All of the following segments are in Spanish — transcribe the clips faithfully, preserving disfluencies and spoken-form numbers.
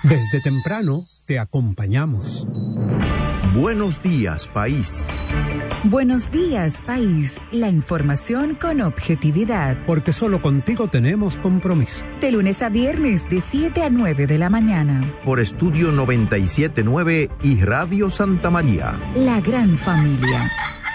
Desde temprano te acompañamos. Buenos días, país. Buenos días, país. La información con objetividad. Porque solo contigo tenemos compromiso. De lunes a viernes, de siete a nueve de la mañana. Por Estudio noventa y siete punto nueve y Radio Santa María. La gran familia.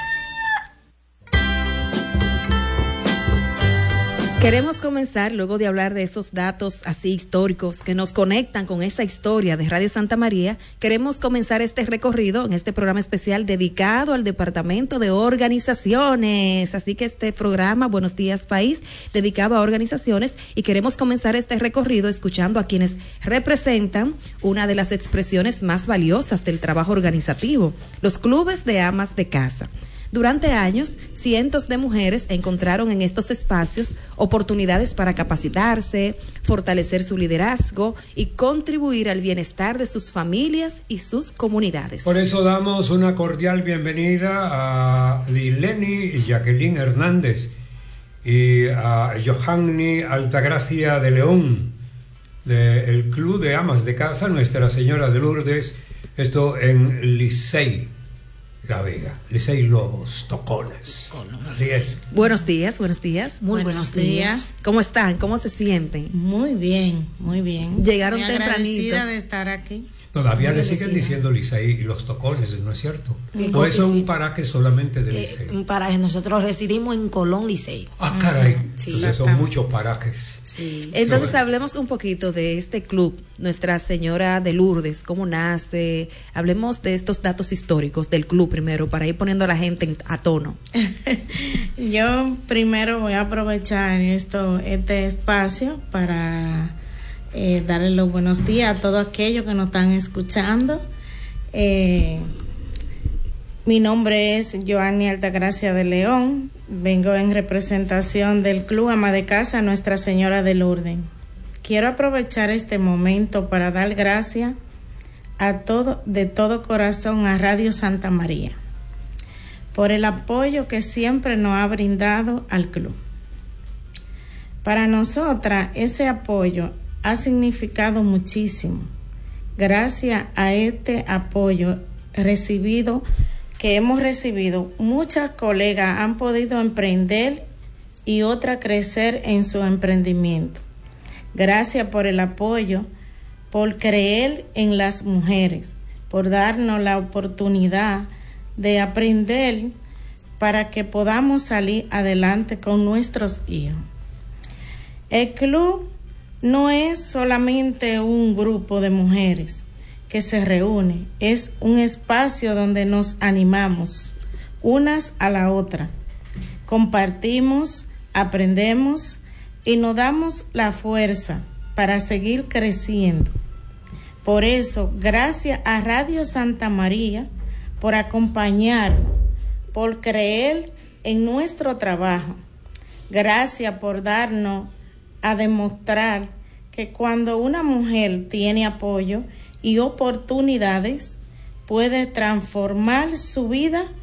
Queremos comenzar, luego de hablar de esos datos así históricos que nos conectan con esa historia de Radio Santa María, queremos comenzar este recorrido en este programa especial dedicado al Departamento de Organizaciones. Así que este programa, Buenos Días País, dedicado a organizaciones, y queremos comenzar este recorrido escuchando a quienes representan una de las expresiones más valiosas del trabajo organizativo, los clubes de amas de casa. Durante años, cientos de mujeres encontraron en estos espacios oportunidades para capacitarse, fortalecer su liderazgo y contribuir al bienestar de sus familias y sus comunidades. Por eso damos una cordial bienvenida a Lileni y Jacqueline Hernández y a Johanny Altagracia de León, del Club de Amas de Casa Nuestra Señora de Lourdes, esto en Licey La Vega, Licey Los Tocones. Así es. Buenos días, buenos días. Muy buenos, buenos días. días. ¿Cómo están? ¿Cómo se sienten? Muy bien, muy bien. Llegaron muy tempranito. Agradecida de estar aquí. Todavía le siguen diciendo Licey y Los Tocones, ¿no es cierto? ¿O eso es un paraje solamente de Licey? Eh, un paraje, nosotros residimos en Colón, Licey. Ah, caray. Sí, entonces son muchos parajes. Sí. Entonces sí. Hablemos un poquito de este club, Nuestra Señora de Lourdes, cómo nace. Hablemos de estos datos históricos del club primero, para ir poniendo a la gente a tono. Yo primero voy a aprovechar esto, este espacio para eh, darle los buenos días a todos aquellos que nos están escuchando. Eh, mi nombre es Johanny Altagracia de León. Vengo en representación del Club Ama de Casa Nuestra Señora de Lourdes. Quiero aprovechar este momento para dar gracias a todo, de todo corazón a Radio Santa María por el apoyo que siempre nos ha brindado al club. Para nosotras ese apoyo ha significado muchísimo. Gracias a este apoyo recibido, que hemos recibido, muchas colegas han podido emprender y otras crecer en su emprendimiento. Gracias por el apoyo, por creer en las mujeres, por darnos la oportunidad de aprender para que podamos salir adelante con nuestros hijos. El club no es solamente un grupo de mujeres que se reúne, es un espacio donde nos animamos unas a la otra, compartimos, aprendemos y nos damos la fuerza para seguir creciendo. Por eso, gracias a Radio Santa María por acompañar, por creer en nuestro trabajo. Gracias por darnos a demostrar que cuando una mujer tiene apoyo y oportunidades, puede transformar su vida